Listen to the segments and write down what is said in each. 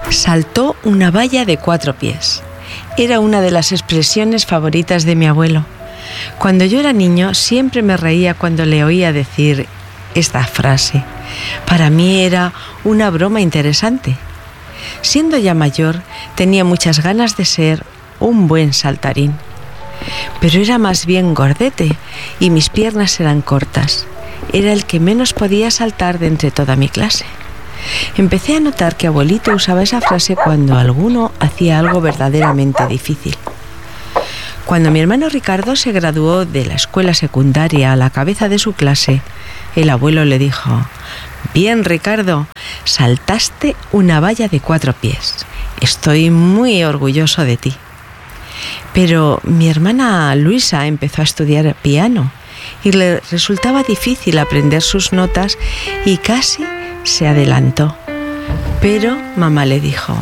Saltó una valla de 4 pies. Era una de las expresiones favoritas de mi abuelo. Cuando yo era niño siempre me reía cuando le oía decir esta frase. Para mí era una broma interesante. Siendo ya mayor, tenía muchas ganas de ser un buen saltarín. Pero era más bien gordete y mis piernas eran cortas. Era el que menos podía saltar de entre toda mi clase. Empecé a notar que abuelito usaba esa frase cuando alguno hacía algo verdaderamente difícil. Cuando mi hermano Ricardo se graduó de la escuela secundaria a la cabeza de su clase, el abuelo le dijo: «Bien, Ricardo, saltaste una valla de 4 pies. Estoy muy orgulloso de ti». Pero mi hermana Luisa empezó a estudiar piano y le resultaba difícil aprender sus notas y casi se adelantó. Pero mamá le dijo: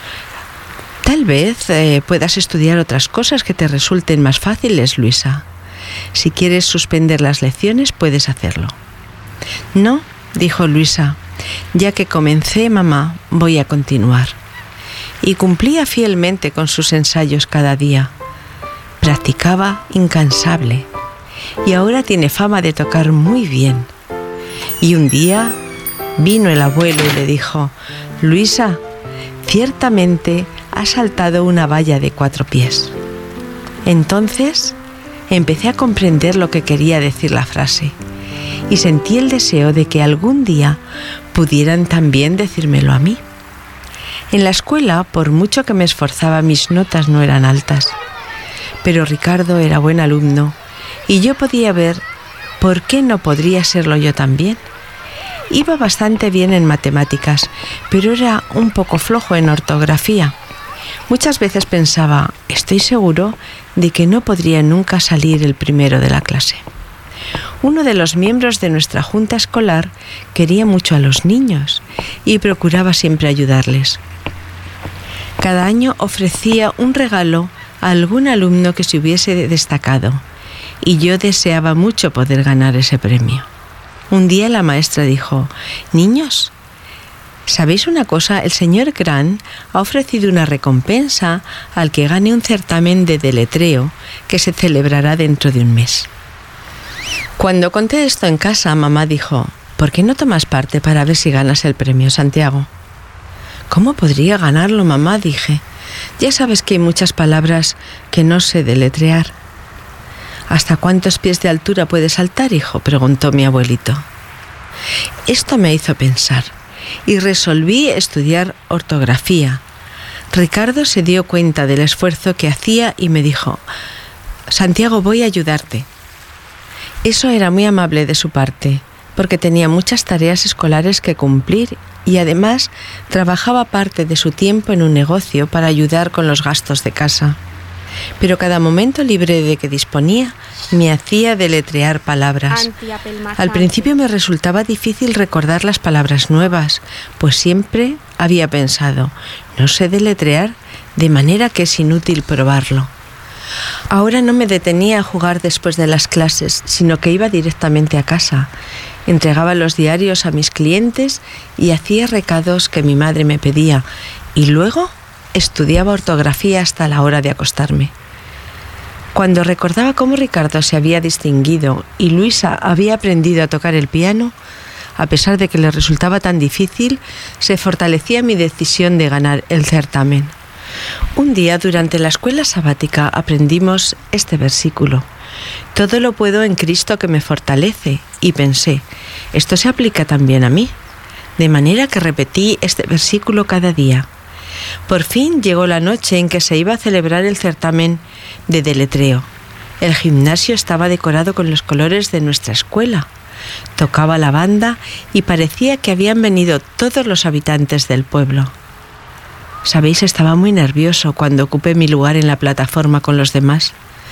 «Tal vez puedas estudiar otras cosas que te resulten más fáciles, Luisa. Si quieres suspender las lecciones, puedes hacerlo». «No», dijo Luisa, «ya que comencé, mamá, voy a continuar». Y cumplía fielmente con sus ensayos cada día. Practicaba incansable y ahora tiene fama de tocar muy bien. Y un día vino el abuelo y le dijo: «Luisa, ciertamente has saltado una valla de 4 pies». Entonces empecé a comprender lo que quería decir la frase y sentí el deseo de que algún día pudieran también decírmelo a mí. En la escuela, por mucho que me esforzaba, mis notas no eran altas. Pero Ricardo era buen alumno y yo podía ver por qué no podría serlo yo también. Iba bastante bien en matemáticas, pero era un poco flojo en ortografía. Muchas veces pensaba: estoy seguro de que no podría nunca salir el primero de la clase. Uno de los miembros de nuestra junta escolar quería mucho a los niños y procuraba siempre ayudarles. Cada año ofrecía un regalo a algún alumno que se hubiese destacado y yo deseaba mucho poder ganar ese premio. Un día la maestra dijo: «Niños, ¿sabéis una cosa? El señor Grant ha ofrecido una recompensa al que gane un certamen de deletreo que se celebrará dentro de un mes». Cuando conté esto en casa, mamá dijo: «¿Por qué no tomas parte para ver si ganas el premio, Santiago?». «¿Cómo podría ganarlo, mamá?», dije. «Ya sabes que hay muchas palabras que no sé deletrear». «¿Hasta cuántos pies de altura puedes saltar, hijo?», preguntó mi abuelito. Esto me hizo pensar y resolví estudiar ortografía. Ricardo se dio cuenta del esfuerzo que hacía y me dijo: «Santiago, voy a ayudarte». Eso era muy amable de su parte, porque tenía muchas tareas escolares que cumplir y además trabajaba parte de su tiempo en un negocio para ayudar con los gastos de casa. Pero cada momento libre de que disponía me hacía deletrear palabras. Al principio me resultaba difícil recordar las palabras nuevas, pues siempre había pensado: no sé deletrear, de manera que es inútil probarlo. Ahora no me detenía a jugar después de las clases, sino que iba directamente a casa. Entregaba los diarios a mis clientes y hacía recados que mi madre me pedía, y luego estudiaba ortografía hasta la hora de acostarme. Cuando recordaba cómo Ricardo se había distinguido y Luisa había aprendido a tocar el piano, a pesar de que le resultaba tan difícil, se fortalecía mi decisión de ganar el certamen. Un día durante la escuela sabática aprendimos este versículo: «Todo lo puedo en Cristo que me fortalece», y pensé: esto se aplica también a mí. De manera que repetí este versículo cada día. Por fin llegó la noche en que se iba a celebrar el certamen de deletreo. El gimnasio estaba decorado con los colores de nuestra escuela. Tocaba la banda y parecía que habían venido todos los habitantes del pueblo. Sabéis, estaba muy nervioso cuando ocupé mi lugar en la plataforma con los demás.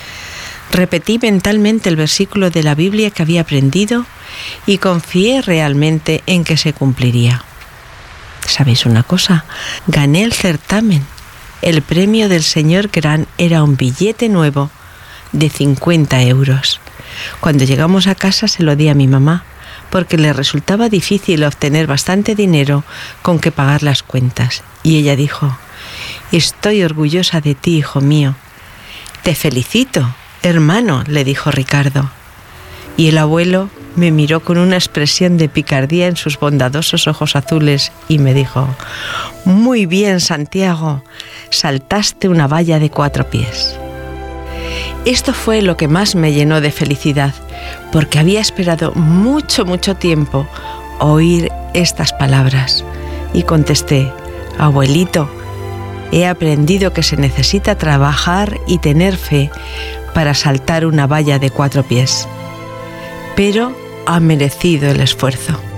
Repetí mentalmente el versículo de la Biblia que había aprendido y confié realmente en que se cumpliría. ¿Sabéis una cosa? Gané el certamen. El premio del señor Grant era un billete nuevo de 50 euros. Cuando llegamos a casa se lo di a mi mamá, porque le resultaba difícil obtener bastante dinero con que pagar las cuentas. Y ella dijo: «Estoy orgullosa de ti, hijo mío». «Te felicito, hermano», le dijo Ricardo. Y el abuelo me miró con una expresión de picardía en sus bondadosos ojos azules y me dijo: «Muy bien, Santiago, saltaste una valla de 4 pies». Esto fue lo que más me llenó de felicidad, porque había esperado mucho tiempo oír estas palabras. Y contesté: «Abuelito, he aprendido que se necesita trabajar y tener fe para saltar una valla de 4 pies. Pero ha merecido el esfuerzo».